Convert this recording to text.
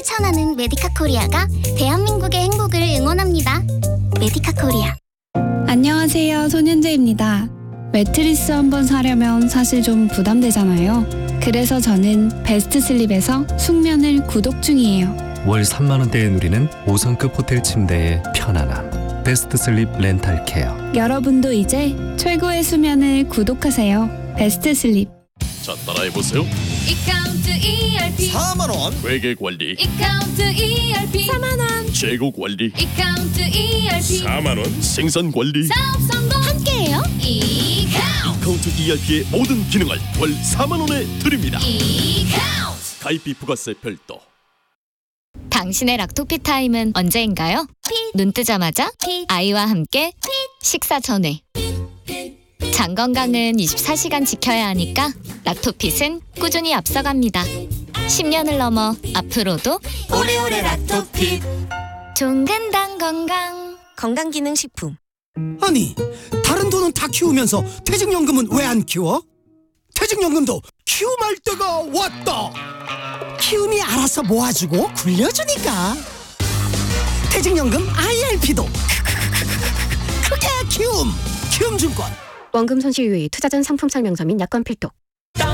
실천하는 메디카 코리아가 대한민국의 행복을 응원합니다. 메디카 코리아. 안녕하세요, 손현재입니다. 매트리스 한번 사려면 사실 좀 부담되잖아요. 그래서 저는 베스트슬립에서 숙면을 구독 중이에요. 월 3만 원대에 누리는 5성급 호텔 침대의 편안함. 베스트슬립 렌탈케어. 여러분도 이제 최고의 수면을 구독하세요. 베스트슬립. 자, 따라해보세요. 이카운트 ERP 4만원 회계관리, 이카운트 ERP 4만원 재고관리, 이카운트 ERP 4만원 생산관리. 사업 성공 함께해요. 이카운트 ERP의 모든 기능을 월 4만원에 드립니다. 이카운트. 가입비 부가세 별도. 당신의 락토피 타임은 언제인가요? 눈 뜨자마자 아이와 함께 식사 전에. 장 건강은 24시간 지켜야 하니까 락토핏은 꾸준히 앞서갑니다. 10년을 넘어 앞으로도 오래오래 락토핏. 종근당 건강. 건강기능식품. 아니, 다른 돈은 다 키우면서 퇴직연금은 왜 안 키워? 퇴직연금도 키움할 때가 왔다. 키움이 알아서 모아주고 굴려주니까. 퇴직연금 IRP도 크게 키움. 키움증권. 원금 손실 유의 투자전 상품 설명서 및 약관 필독.